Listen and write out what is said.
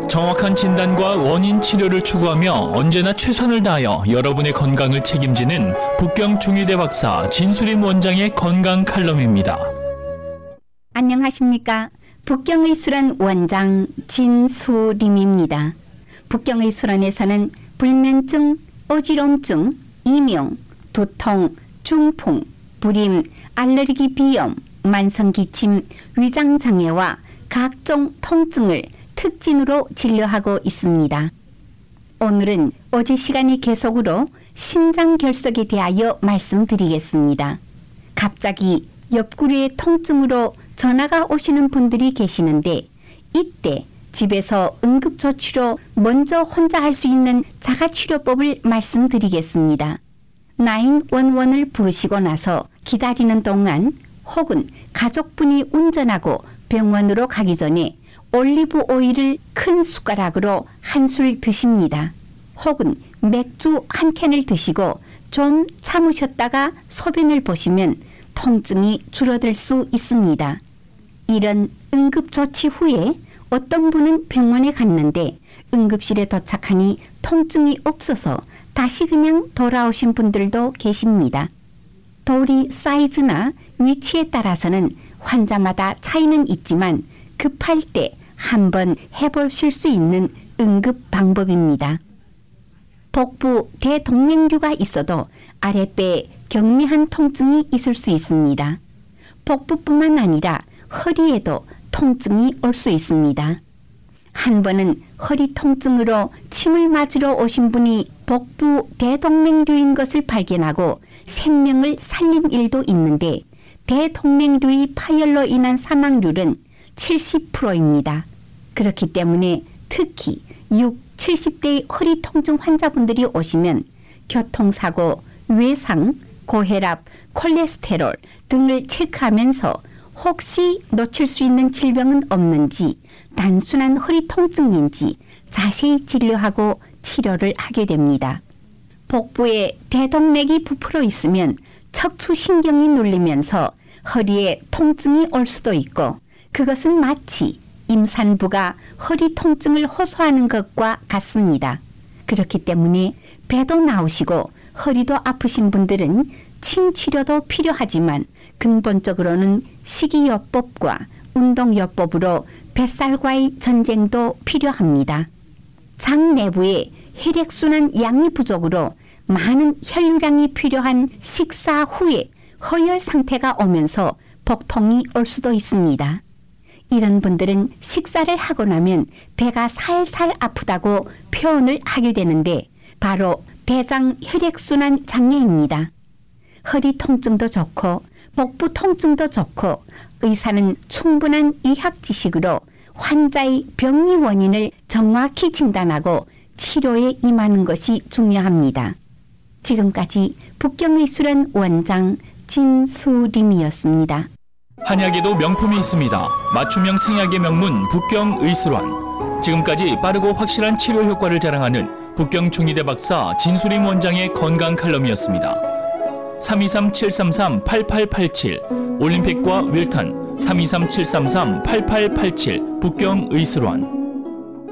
정확한 진단과 원인 치료를 추구하며 언제나 최선을 다하여 여러분의 건강을 책임지는 북경 중의대 박사 진수림 원장의 건강 칼럼입니다. 안녕하십니까. 북경의술원 원장 진수림입니다. 북경의술원에서는 불면증, 어지럼증, 이명, 두통, 중풍, 불임, 알레르기 비염, 만성기침, 위장장애와 각종 통증을 특진으로 진료하고 있습니다. 오늘은 어제 시간이 계속으로 신장결석에 대하여 말씀드리겠습니다. 갑자기 옆구리의 통증으로 전화가 오시는 분들이 계시는데 이때 집에서 응급조치로 먼저 혼자 할 수 있는 자가치료법을 말씀드리겠습니다. 911을 부르시고 나서 기다리는 동안 혹은 가족분이 운전하고 병원으로 가기 전에 올리브 오일을 큰 숟가락으로 한 술 드십니다. 혹은 맥주 한 캔을 드시고 좀 참으셨다가 소변을 보시면 통증이 줄어들 수 있습니다. 이런 응급조치 후에 어떤 분은 병원에 갔는데 응급실에 도착하니 통증이 없어서 다시 그냥 돌아오신 분들도 계십니다. 돌이 사이즈나 위치에 따라서는 환자마다 차이는 있지만 급할 때 한번 해보실 수 있는 응급 방법입니다. 복부 대동맥류가 있어도 아랫배에 경미한 통증이 있을 수 있습니다. 복부뿐만 아니라 허리에도 통증이 올 수 있습니다. 한 번은 허리 통증으로 침을 맞으러 오신 분이 복부 대동맥류인 것을 발견하고 생명을 살린 일도 있는데 대동맥류의 파열로 인한 사망률은 70%입니다. 그렇기 때문에 특히 6, 70대의 허리 통증 환자분들이 오시면 교통사고, 외상, 고혈압, 콜레스테롤 등을 체크하면서 혹시 놓칠 수 있는 질병은 없는지, 단순한 허리 통증인지 자세히 진료하고 치료를 하게 됩니다. 복부에 대동맥이 부풀어 있으면 척추신경이 눌리면서 허리에 통증이 올 수도 있고 그것은 마치 임산부가 허리 통증을 호소하는 것과 같습니다. 그렇기 때문에 배도 나오시고 허리도 아프신 분들은 침 치료도 필요하지만 근본적으로는 식이요법과 운동요법으로 뱃살과의 전쟁도 필요합니다. 장 내부에 혈액순환 양이 부족으로 많은 혈류량이 필요한 식사 후에 허열 상태가 오면서 복통이 올 수도 있습니다. 이런 분들은 식사를 하고 나면 배가 살살 아프다고 표현을 하게 되는데 바로 대장 혈액순환 장애입니다. 허리 통증도 좋고 복부 통증도 좋고 의사는 충분한 의학 지식으로 환자의 병리 원인을 정확히 진단하고 치료에 임하는 것이 중요합니다. 지금까지 북경의술원 원장 진수림이었습니다. 한약에도 명품이 있습니다. 맞춤형 생약의 명문 북경의술원. 지금까지 빠르고 확실한 치료 효과를 자랑하는 북경 중의대 박사 진수림 원장의 건강 칼럼이었습니다. 323-733-8887 올림픽과 윌턴 323-733-8887 북경의술원.